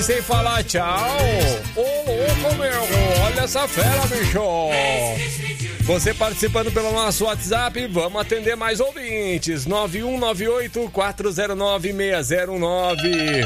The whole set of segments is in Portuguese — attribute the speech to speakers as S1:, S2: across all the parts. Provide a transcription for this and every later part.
S1: Sem falar tchau. Ô, louco, meu. Olha essa fera, bicho. Você participando pelo nosso WhatsApp, vamos atender mais ouvintes. 9198-409-609.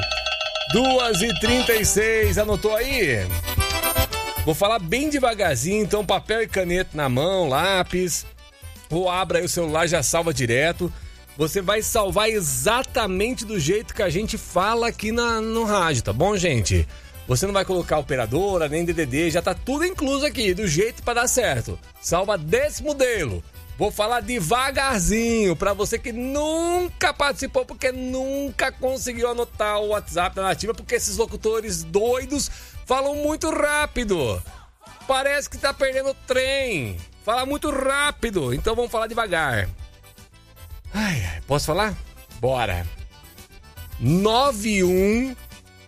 S1: 2h36, anotou aí? Vou falar bem devagarzinho, então papel e caneta na mão, lápis. Ou abra aí o celular, já salva direto. Você vai salvar exatamente do jeito que a gente fala aqui no rádio, tá bom, gente? Você não vai colocar operadora, nem DDD, já tá tudo incluso aqui, do jeito pra dar certo. Salva desse modelo. Vou falar devagarzinho, pra você que nunca participou, porque nunca conseguiu anotar o WhatsApp da Nativa, porque esses locutores doidos falam muito rápido. Parece que tá perdendo o trem. Fala muito rápido, então vamos falar devagar. Ai, posso falar? Bora. 91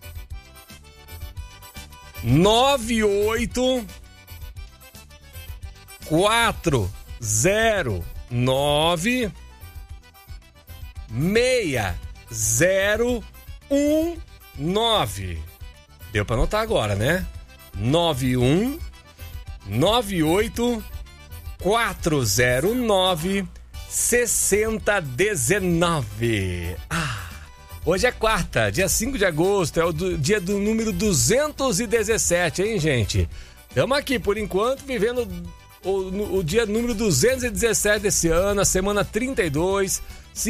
S1: 98 409 6019. Deu pra anotar agora, né? 91 98 409 6019. Hoje é quarta, dia 5 de agosto, é o dia do número 217, hein, gente? Estamos aqui, por enquanto, vivendo o dia número 217 desse ano, a semana 32,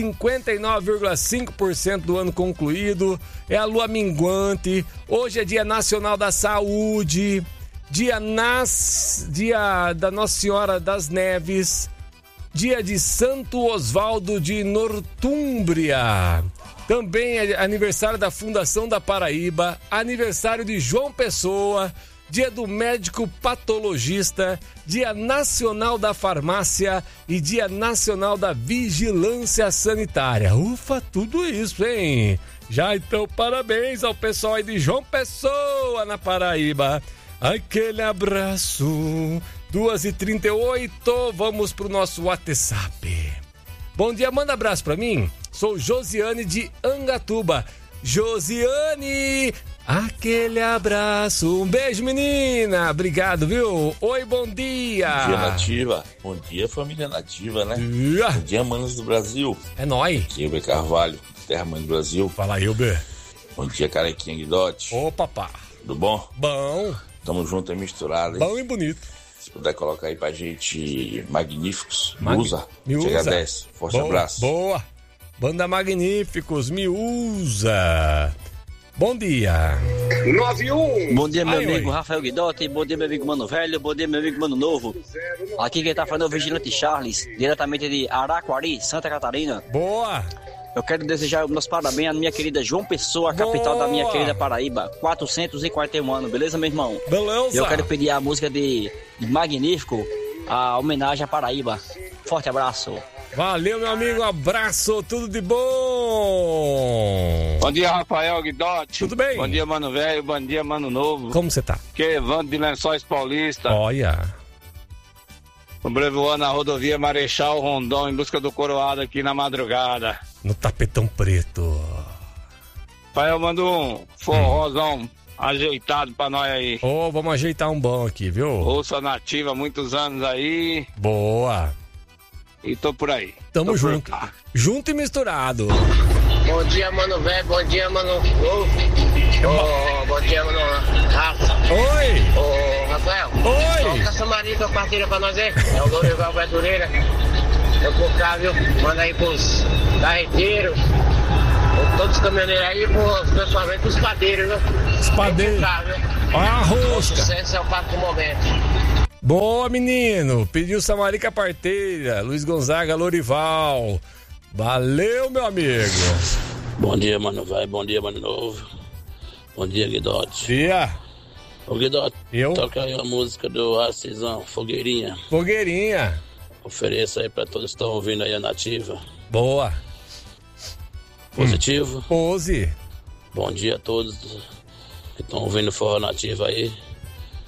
S1: 59,5% do ano concluído, é a lua minguante, hoje é dia nacional da saúde, dia da Nossa Senhora das Neves, dia de Santo Osvaldo de Nortúmbria. Também é aniversário da Fundação da Paraíba, aniversário de João Pessoa, dia do médico patologista, dia nacional da farmácia e dia nacional da vigilância sanitária. Ufa, tudo isso, hein? Já então, parabéns ao pessoal aí de João Pessoa, na Paraíba. Aquele abraço. 2h38, vamos pro nosso WhatsApp. Bom dia, manda abraço pra mim. Sou Josiane de Angatuba. Josiane, aquele abraço. Um beijo, menina. Obrigado, viu? Oi, bom dia.
S2: Bom dia, Nativa. Bom dia, família Nativa, né? Bom dia, manos do Brasil.
S1: É nóis.
S2: Aqui é Hilber Carvalho, Terra Mãe do Brasil.
S1: Fala, Hilber.
S2: Bom dia, Carequinha Guidotti.
S1: Ô, papá.
S2: Tudo bom?
S1: Bom.
S2: Tamo junto e misturado, hein?
S1: Bom e bonito.
S2: Se puder colocar aí pra gente Magníficos,
S1: Miúza.
S2: Chega 10. Forte abraço.
S1: Boa. Banda Magníficos, Miúza. Bom dia.
S3: 91.
S4: Bom dia, meu amigo Rafael Guidotti. Bom dia, meu amigo Mano Velho. Bom dia, meu amigo Mano Novo. Aqui quem tá falando é o Vigilante Charles, diretamente de Araquari, Santa Catarina.
S1: Boa.
S4: Eu quero desejar meus parabéns à minha querida João Pessoa, capital da minha querida Paraíba. 441 anos, beleza, meu irmão?
S1: Beleza.
S4: Eu quero pedir a música de Magnífico, a homenagem à Paraíba. Forte abraço.
S1: Valeu, meu amigo, abraço, tudo de bom.
S3: Bom dia, Rafael Guidotti.
S1: Tudo bem?
S3: Bom dia, Mano Velho. Bom dia, Mano Novo.
S1: Como você tá?
S3: Que Evandro de Lençóis Paulista.
S1: Olha.
S3: Sobrevoando a rodovia Marechal Rondon em busca do coroado aqui na madrugada.
S1: No tapetão preto.
S3: Rafael, manda um forrozão ajeitado pra nós aí.
S1: Ô, vamos ajeitar um bom aqui, viu?
S3: Ouça Nativa há muitos anos aí.
S1: Boa.
S3: E tô por aí.
S1: Tamo junto. Junto e misturado.
S5: Bom dia, Mano Velho. Bom dia, Mano Novo. Bom dia, Mano Rafa.
S1: Oi.
S5: Ô, Rafael.
S1: Oi.
S5: Toca essa marica partilha pra nós aí. É o Dorival Verdureira. Eu por cá, viu? Manda aí pros carreteiros. Todos os caminhoneiros aí, pessoalmente pros padeiros, viu?
S1: Os padeiros. A rosca.
S5: O sucesso é o papo do momento.
S1: Boa, menino. Pediu Samarica Parteira. Luiz Gonzaga, Lorival. Valeu, meu amigo.
S6: Bom dia, Mano Vai. Bom dia, Mano Novo. Bom dia, Guidotti.
S1: Dia.
S6: Ô, Guidotti.
S1: Eu?
S6: Toca aí a música do Arcisão, Fogueirinha.
S1: Fogueirinha.
S6: Ofereça aí pra todos que estão ouvindo aí a Nativa.
S1: Boa.
S6: Positivo.
S1: Pose.
S6: Bom dia a todos que estão ouvindo Forró Nativa aí.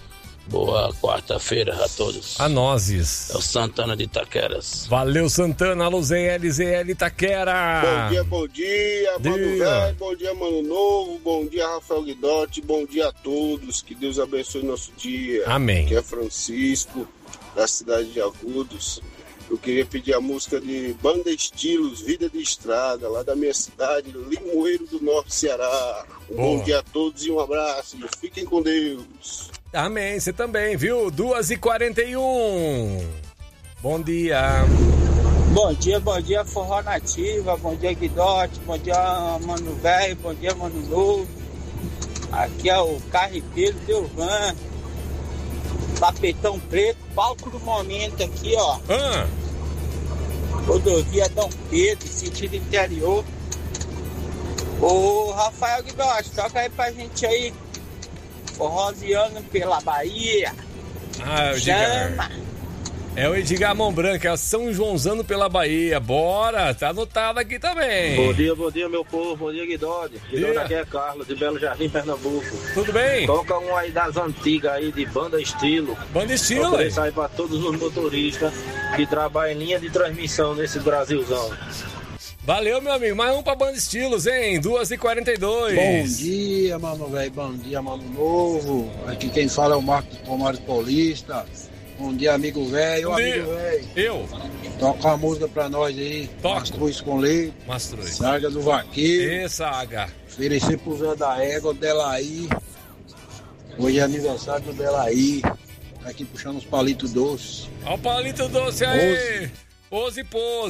S6: Boa quarta-feira a todos.
S1: A nozes.
S6: É o Santana de Itaqueras.
S1: Valeu, Santana. Alô, ZL Itaquera.
S7: Bom dia, Mano Velho. Bom dia, Mano Novo. Bom dia, Rafael Guidotti. Bom dia a todos. Que Deus abençoe nosso dia.
S1: Amém.
S7: Que é Francisco, da cidade de Agudos. Eu queria pedir a música de Banda Estilos, Vida de Estrada, lá da minha cidade, Limoeiro do Norte, Ceará. Bom dia a todos e um abraço. Fiquem com Deus.
S1: Amém, você também, viu? 2h41. Bom dia.
S8: Bom dia, Forró Nativa. Bom dia, Guidotti. Bom dia, Mano Velho. Bom dia, Mano Novo. Aqui é o Carreteiro Delvan. Tapetão preto, palco do momento aqui, ó. Rodovia Dom Pedro, sentido interior. Ô, Rafael Guidotti, toca aí pra gente aí. Forroziano pela Bahia.
S1: Ah, Edgar. É o Edgar Mão Branca, é o São Joãozano pela Bahia. Bora, tá anotado aqui também.
S9: Bom dia, meu povo. Bom dia, Guidotti. Guidotti, aqui é Carlos, de Belo Jardim, Pernambuco.
S1: Tudo bem?
S9: Toca um aí das antigas aí, de Banda Estilo.
S1: Banda Estilo,
S9: aí? Sai pra todos os motoristas que trabalham em linha de transmissão nesse Brasilzão.
S1: Valeu, meu amigo. Mais um pra Banda Estilos, hein? 2h42.
S10: Bom dia, Mano Velho. Bom dia, Mano Novo. Aqui quem fala é o Marcos Paulista. Bom dia, amigo velho. Amigo velho.
S1: Eu.
S10: Toca uma música pra nós aí. Mastruz com leite.
S1: Mastruz.
S10: Saga do Vaqueiro.
S1: E Saga.
S10: Oferecer pro Zé da Égua, Delaí. Hoje é aniversário do Delaí. Tá aqui puxando os palitos doces.
S1: Olha o palito doce aí. Pose.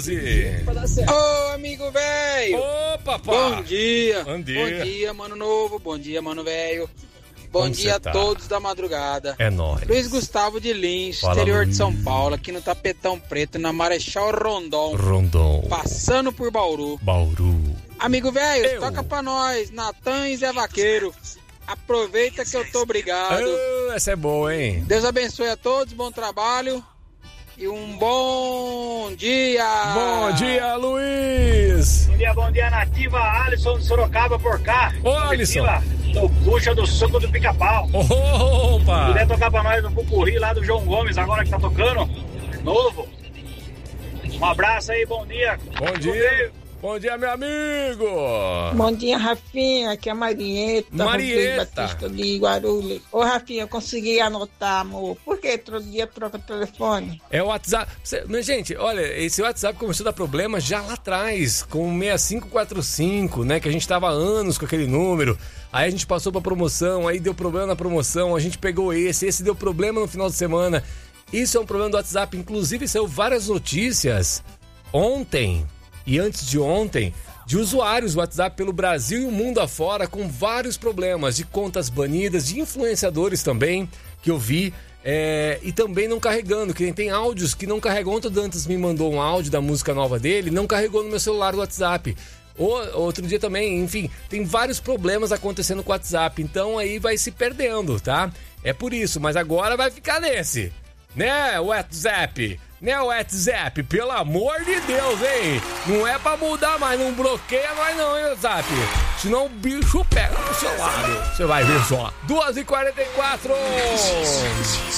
S8: Ô, amigo velho.
S1: Opa, pá.
S8: Bom dia.
S1: Bom dia.
S8: Bom dia, Mano Novo. Bom dia, Mano Velho. Bom dia a todos da madrugada.
S1: É nóis.
S8: Luiz Gustavo de Lins,
S1: Fala,
S8: exterior
S1: Luiz.
S8: de São Paulo, aqui no Tapetão Preto, na Marechal Rondon. Passando por Bauru. Amigo velho, toca pra nós, Natan e Zé Vaqueiro. Aproveita que eu tô obrigado.
S1: Essa é boa, hein?
S8: Deus abençoe a todos, bom trabalho e um bom dia.
S1: Bom dia, Luiz.
S11: Bom dia, Nativa, Alisson de Sorocaba por cá.
S1: Ô, Alisson.
S11: Do Puxa do Suco do Pica-Pau.
S1: Opa!
S11: Se puder tocar pra nós no Pupurri lá do João Gomes, agora que tá tocando. Novo. Um abraço aí, bom dia.
S1: Bom dia, meu amigo.
S12: Bom dia, Rafinha. Aqui é a Marieta. Batista de Guarulhos. Ô, Rafinha, eu consegui anotar, amor. Por que todo dia troca o telefone?
S1: É o WhatsApp. Mas, gente, olha, esse WhatsApp começou a dar problema já lá atrás, com o 6545, né? Que a gente tava há anos com aquele número. Aí a gente passou pra promoção, aí deu problema na promoção, a gente pegou esse deu problema no final de semana. Isso é um problema do WhatsApp. Inclusive, saiu várias notícias ontem e antes de ontem, de usuários do WhatsApp pelo Brasil e o mundo afora com vários problemas, de contas banidas, de influenciadores também, que eu vi, e também não carregando, que tem áudios que não carregam. Ontem o Dantas me mandou um áudio da música nova dele, não carregou no meu celular do WhatsApp. Outro dia também, enfim, tem vários problemas acontecendo com o WhatsApp, então aí vai se perdendo, tá? É por isso, mas agora vai ficar nesse, né, WhatsApp? Né, WhatsApp? Pelo amor de Deus, hein? Não é pra mudar mais, não bloqueia nós não, hein, WhatsApp? Senão o bicho pega no seu lado. Você vai ver só. 2h44.